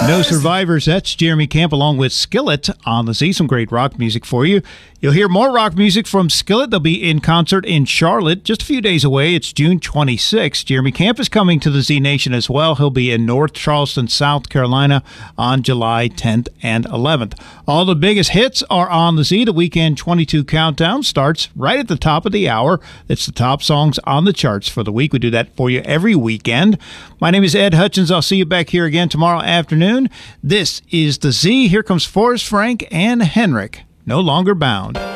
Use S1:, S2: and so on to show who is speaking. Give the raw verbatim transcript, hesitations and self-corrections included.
S1: No Survivors, that's Jeremy Camp along with Skillet on the Z. Some great rock music for you. You'll hear more rock music from Skillet. They'll be in concert in Charlotte just a few days away. It's June twenty-sixth. Jeremy Camp is coming to the Z Nation as well. He'll be in North Charleston, South Carolina on July tenth and eleventh. All the biggest hits are on the Z. The Weekend twenty-two Countdown starts right at the top of the hour. It's the top songs on the charts for the week. We do that for you every weekend. My name is Ed Hutchins. I'll see you back here again tomorrow afternoon. This is the Z. Here comes Forrest Frank and Henrik. No Longer Bound.